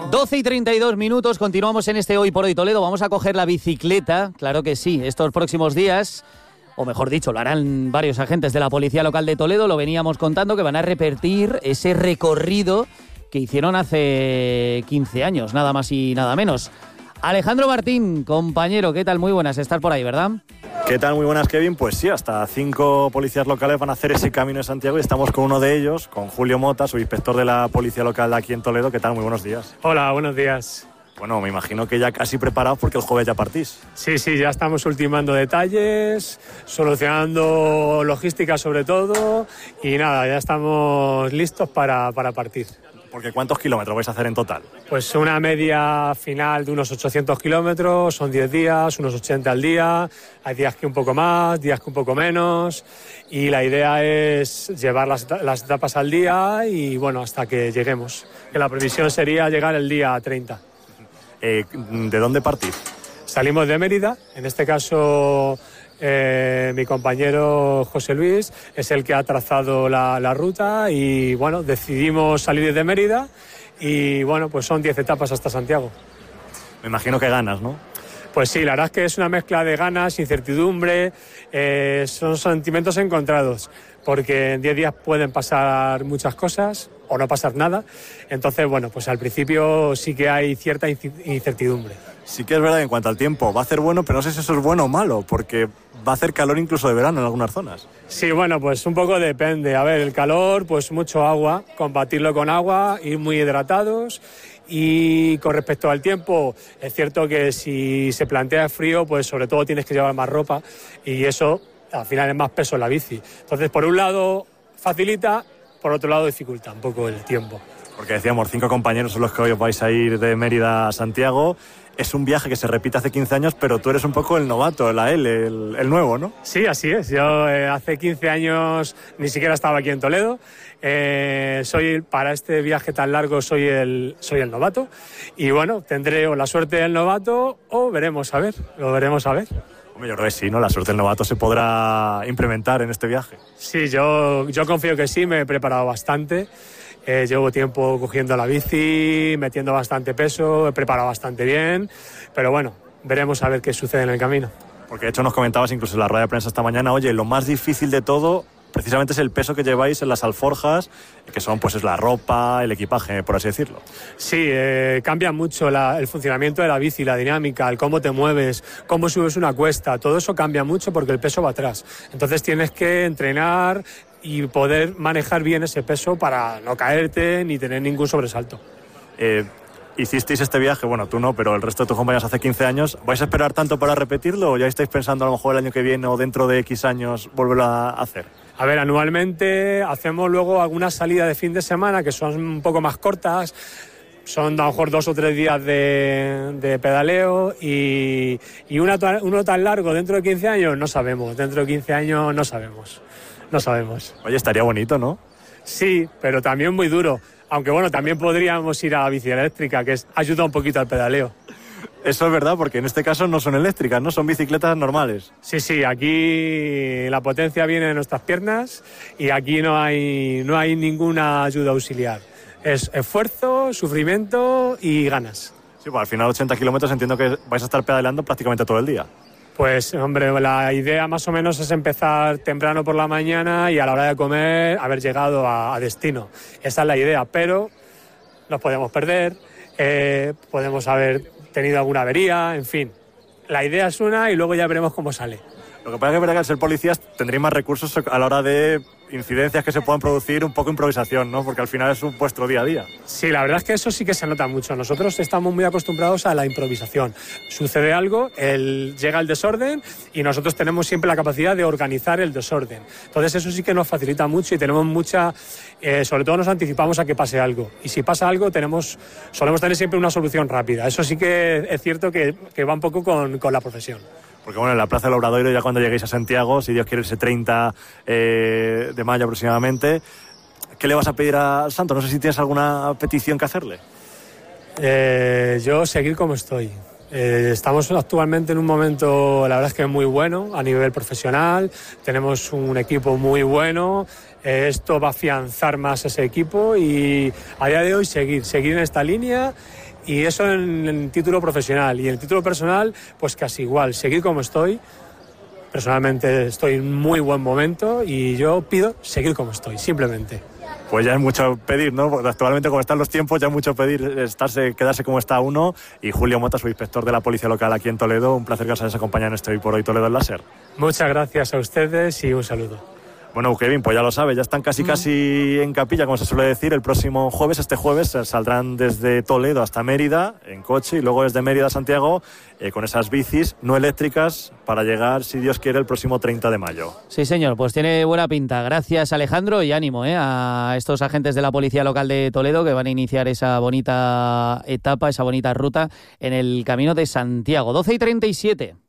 12:32, continuamos en este Hoy por Hoy Toledo. Vamos a coger la bicicleta, claro que sí, estos próximos días, o mejor dicho, lo harán varios agentes de la Policía Local de Toledo, lo veníamos contando, que van a repetir ese recorrido que hicieron hace 15 años, nada más y nada menos. Alejandro Martín, compañero, ¿qué tal? Muy buenas, estás por ahí, ¿verdad? ¿Qué tal? Muy buenas, Kevin. Pues sí, hasta 5 policías locales van a hacer ese camino de Santiago y estamos con uno de ellos, con Julio Mota, subinspector de la Policía Local de aquí en Toledo. ¿Qué tal? Muy buenos días. Hola, buenos días. Bueno, me imagino que ya casi preparados porque el jueves ya partís. Sí, ya estamos ultimando detalles, solucionando logística sobre todo y nada, ya estamos listos para partir. Porque ¿cuántos kilómetros vais a hacer en total? Pues una media final de unos 800 kilómetros, son 10 días, unos 80 al día, hay días que un poco más, días que un poco menos y la idea es llevar las etapas al día y bueno, hasta que lleguemos, que la previsión sería llegar el día 30. ¿De dónde partís? Salimos de Mérida, en este caso mi compañero José Luis es el que ha trazado la ruta y bueno, decidimos salir de Mérida y bueno, pues son 10 etapas hasta Santiago. Me imagino que ganas, ¿no? Pues sí, la verdad es que es una mezcla de ganas, incertidumbre, son sentimientos encontrados, porque en 10 días pueden pasar muchas cosas o no pasar nada, entonces bueno, pues al principio sí que hay cierta incertidumbre. Sí que es verdad, en cuanto al tiempo, va a hacer bueno, pero no sé si eso es bueno o malo, porque va a hacer calor incluso de verano en algunas zonas. Sí, bueno, pues un poco depende. A ver, el calor, pues mucho agua, combatirlo con agua, ir muy hidratados. Y con respecto al tiempo, es cierto que si se plantea frío, pues sobre todo tienes que llevar más ropa y eso al final es más peso en la bici. Entonces, por un lado facilita, por otro lado dificulta un poco el tiempo. Porque decíamos, 5 compañeros son los que hoy os vais a ir de Mérida a Santiago. Es un viaje que se repite hace 15 años, pero tú eres un poco el novato, el nuevo, ¿no? Sí, así es. Yo hace 15 años ni siquiera estaba aquí en Toledo. Para este viaje tan largo soy el novato. Y bueno, tendré o la suerte del novato o lo veremos a ver. Hombre, yo creo que sí, ¿no? La suerte del novato se podrá implementar en este viaje. Sí, yo confío que sí, me he preparado bastante. Llevo tiempo cogiendo la bici, metiendo bastante peso, he preparado bastante bien, pero bueno, veremos a ver qué sucede en el camino. Porque de hecho nos comentabas incluso en la rueda de prensa esta mañana, oye, lo más difícil de todo precisamente es el peso que lleváis en las alforjas, que son pues es la ropa, el equipaje, por así decirlo. Sí, cambia mucho el funcionamiento de la bici, la dinámica, el cómo te mueves, cómo subes una cuesta, todo eso cambia mucho porque el peso va atrás. Entonces tienes que entrenar y poder manejar bien ese peso para no caerte ni tener ningún sobresalto. Hicisteis este viaje, bueno, tú no, pero el resto de tus compañeros hace 15 años. ¿Vais a esperar tanto para repetirlo o ya estáis pensando a lo mejor el año que viene o dentro de X años volverlo a hacer? A ver, anualmente hacemos luego algunas salidas de fin de semana que son un poco más cortas, son a lo mejor 2 o 3 días de pedaleo y uno tan largo dentro de 15 años no sabemos, dentro de 15 años no sabemos. Oye, estaría bonito, ¿no? Sí, pero también muy duro. Aunque bueno, también podríamos ir a la bici eléctrica, que ayuda un poquito al pedaleo. Eso es verdad, porque en este caso no son eléctricas, ¿no? Son bicicletas normales. Sí, aquí la potencia viene de nuestras piernas y aquí no hay ninguna ayuda auxiliar. Es esfuerzo, sufrimiento y ganas. Sí, pues al final 80 kilómetros entiendo que vais a estar pedaleando prácticamente todo el día. Pues, hombre, la idea más o menos es empezar temprano por la mañana y a la hora de comer haber llegado a destino. Esa es la idea, pero nos podemos perder, podemos haber tenido alguna avería, en fin. La idea es una y luego ya veremos cómo sale. Lo que pasa es que es verdad que al ser policías tendréis más recursos a la hora de incidencias que se puedan producir, un poco improvisación, ¿no? Porque al final es vuestro día a día. Sí, la verdad es que eso sí que se nota mucho. Nosotros estamos muy acostumbrados a la improvisación. Sucede algo, llega el desorden y nosotros tenemos siempre la capacidad de organizar el desorden. Entonces eso sí que nos facilita mucho y tenemos sobre todo nos anticipamos a que pase algo. Y si pasa algo solemos tener siempre una solución rápida. Eso sí que es cierto que va un poco con la profesión. Porque bueno, en la Plaza del Obradoiro, ya cuando lleguéis a Santiago, si Dios quiere, ese 30 de mayo aproximadamente, ¿qué le vas a pedir al santo? No sé si tienes alguna petición que hacerle. Yo seguir como estoy. Estamos actualmente en un momento, la verdad es que muy bueno a nivel profesional, tenemos un equipo muy bueno, esto va a afianzar más ese equipo y a día de hoy seguir en esta línea Y eso en el título profesional. Y en el título personal, pues casi igual, seguir como estoy. Personalmente estoy en muy buen momento y yo pido seguir como estoy, simplemente. Pues ya es mucho pedir, ¿no? Porque actualmente, como están los tiempos, ya es mucho pedir quedarse como está uno. Y Julio Mota, su inspector de la Policía Local aquí en Toledo, un placer que os hayáis acompañado en este Hoy por Hoy Toledo en la SER. Muchas gracias a ustedes y un saludo. Bueno, Kevin, pues ya lo sabes, ya están casi en capilla, como se suele decir. El próximo jueves, este jueves, saldrán desde Toledo hasta Mérida en coche y luego desde Mérida a Santiago con esas bicis no eléctricas para llegar, si Dios quiere, el próximo 30 de mayo. Sí, señor, pues tiene buena pinta. Gracias, Alejandro, y ánimo a estos agentes de la Policía Local de Toledo que van a iniciar esa bonita etapa, esa bonita ruta en el Camino de Santiago. 12:37.